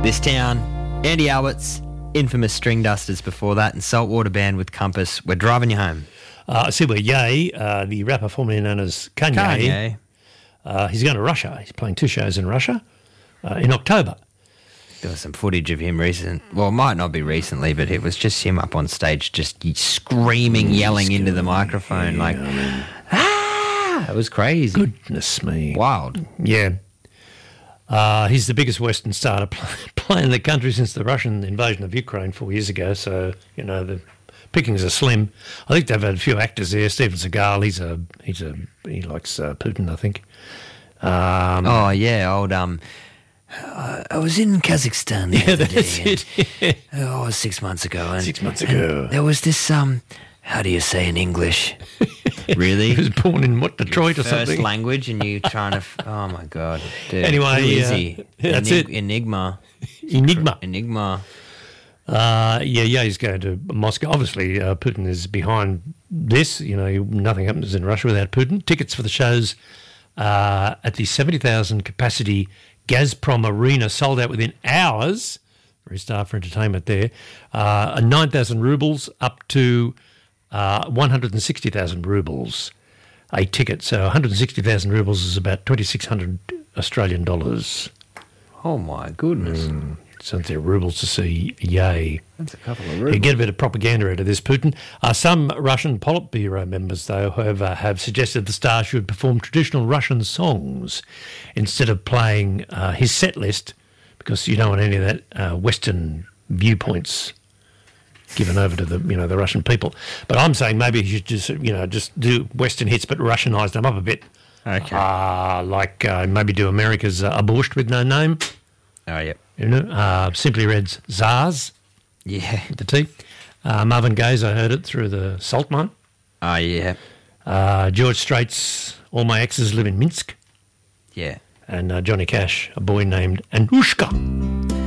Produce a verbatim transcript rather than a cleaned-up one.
This Town, Andy Alberts, infamous String Dusters before that, and Saltwater Band with Compass. We're driving you home. Uh, I see where Ye, uh, the rapper formerly known as Kanye, Kanye. Uh, he's going to Russia. He's playing two shows in Russia uh, in October. There was some footage of him recent. Well, it might not be recently, but it was just him up on stage just screaming, yelling into the microphone like, ah! It was crazy. Goodness me. Wild. Yeah. Uh, he's the biggest Western star to play, play in the country since the Russian invasion of Ukraine four years ago. So, you know, the pickings are slim. I think they've had a few actors there. Steven Seagal, he's a, he's a, he likes uh, Putin, I think. Um, oh, yeah, old, um... Uh, I was in Kazakhstan the yeah, other that's day. it. Yeah. Oh, it was six months ago. And, Six months ago. There was this, um, how do you say in English? Really? He was born in, what, Detroit or First something? language, and you trying to, f- oh my God. Dude. Anyway, Who is uh, he? that's Enig- it. Enigma. Enigma. Enigma. Uh, yeah, yeah, he's going to Moscow. Obviously, uh, Putin is behind this. You know, nothing happens in Russia without Putin. Tickets for the shows uh, at the seventy thousand capacity Gazprom Arena sold out within hours. Very star for entertainment there. Uh, nine thousand rubles up to uh, one hundred sixty thousand rubles a ticket. So one hundred sixty thousand rubles is about twenty-six hundred Australian dollars. Oh my goodness. Mm. So they're rubles to see Ye. That's a couple of You rubles. get a bit of propaganda out of this, Putin. Uh, some Russian Politburo members, though, however, have suggested the star should perform traditional Russian songs instead of playing uh, his set list, because you don't want any of that uh, Western viewpoints given over to the you know the Russian people. But I'm saying maybe he should just you know just do Western hits but Russianise them up a bit. Okay. Uh, like uh, maybe do America's uh, Abortion with No Name. Oh, yep. You know, uh, Simply Red's Zars. Yeah. The T. Uh, Marvin Gaye's, I heard it through the Salt Mine. Oh, yeah. Uh, George Strait's All My Exes Live in Minsk. Yeah. And uh, Johnny Cash, A Boy Named Anushka.